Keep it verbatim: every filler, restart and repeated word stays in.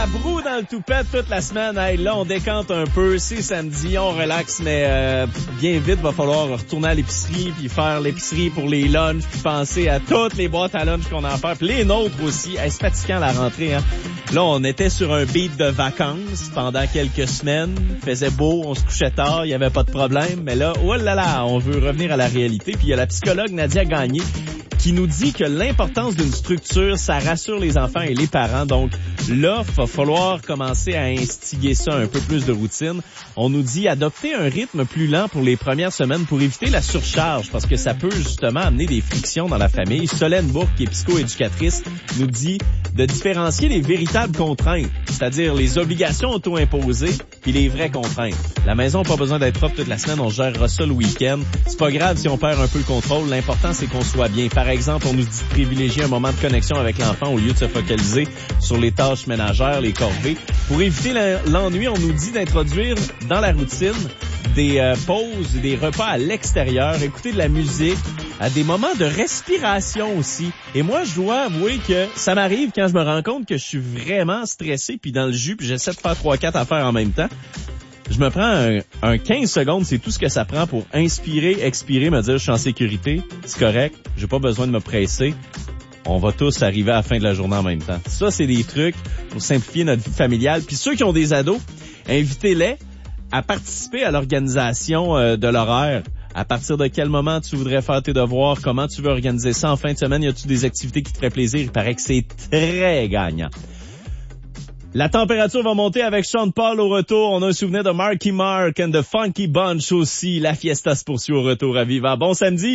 À brou dans le toupette toute la semaine. Hey, là, on décante un peu. C'est samedi, on relaxe, mais euh, bien vite, va falloir retourner à l'épicerie, puis faire l'épicerie pour les lunchs, puis penser à toutes les boîtes à lunch qu'on a à faire, puis les nôtres aussi. Hey, c'est fatigant la rentrée, hein. Là, on était sur un beat de vacances pendant quelques semaines. Il faisait beau, on se couchait tard, il y avait pas de problème. Mais là, oh là là, on veut revenir à la réalité. Puis il y a la psychologue Nadia Gagné qui nous dit que l'importance d'une structure, ça rassure les enfants et les parents. Donc là, il va falloir commencer à instiguer ça, un peu plus de routine. On nous dit adopter un rythme plus lent pour les premières semaines pour éviter la surcharge, parce que ça peut justement amener des frictions dans la famille. Solène Bourque, qui est psycho-éducatrice, nous dit de différencier les véritables contraintes, c'est-à-dire les obligations auto-imposées puis les vraies contraintes. La maison n'a pas besoin d'être propre toute la semaine, on gérera ça le week-end. C'est pas grave si on perd un peu le contrôle, l'important c'est qu'on soit bien. Par exemple, on nous dit de privilégier un moment de connexion avec l'enfant au lieu de se focaliser sur les tâches ménagères, les corvées. Pour éviter l'ennui, on nous dit d'introduire dans la routine des euh, pauses et des repas à l'extérieur, écouter de la musique, à des moments de respiration aussi. Et moi, je dois avouer que ça m'arrive quand je me rends compte que je suis vraiment stressé puis dans le jus puis j'essaie de faire trois quatre affaires en même temps. Je me prends un, un quinze secondes, c'est tout ce que ça prend pour inspirer, expirer, me dire je suis en sécurité, c'est correct, j'ai pas besoin de me presser. On va tous arriver à la fin de la journée en même temps. Ça, c'est des trucs pour simplifier notre vie familiale. Puis ceux qui ont des ados, invitez-les à participer à l'organisation euh, de l'horaire. À partir de quel moment tu voudrais faire tes devoirs, comment tu veux organiser ça en fin de semaine, y a-tu des activités qui te feraient plaisir? Il paraît que c'est très gagnant. La température va monter avec Sean Paul au retour. On a un souvenir de Marky Mark and the Funky Bunch aussi. La fiesta se poursuit au retour à Viva. Bon samedi!